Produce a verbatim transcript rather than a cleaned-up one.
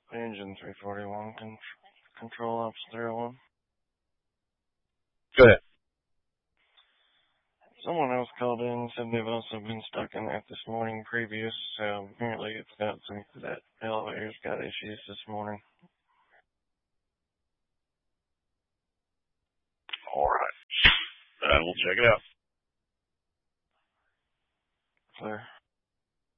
Engine three forty-one, con- control ops zero one. Go ahead. Someone else called in and said they've also been stuck in that this morning previous, so apparently it's got some, that elevator's got issues this morning. Alright. Uh, we'll check it out. Clear.